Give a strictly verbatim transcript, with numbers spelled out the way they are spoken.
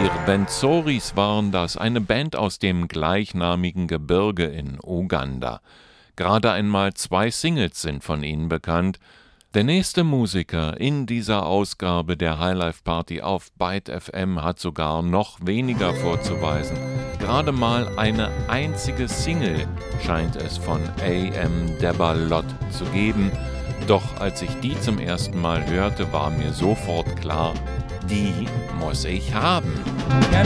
Die Rwenzoris waren das, eine Band aus dem gleichnamigen Gebirge in Uganda. Gerade einmal zwei Singles sind von ihnen bekannt. Der nächste Musiker in dieser Ausgabe der Highlife Party auf Byte F M hat sogar noch weniger vorzuweisen. Gerade mal eine einzige Single scheint es von A M Debalot zu geben. Doch als ich die zum ersten Mal hörte, war mir sofort klar, die muss ich haben.